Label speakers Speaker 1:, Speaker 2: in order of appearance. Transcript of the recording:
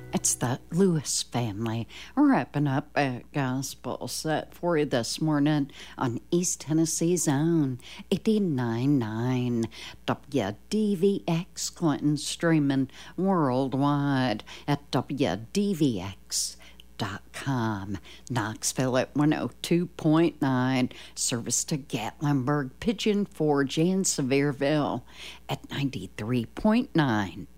Speaker 1: It's the Lewis family wrapping up a gospel set for you this morning on East Tennessee's own 89.9 WDVX Clinton, streaming worldwide at WDVX.com. Knoxville at 102.9, service to Gatlinburg, Pigeon Forge, and Sevierville at 93.9.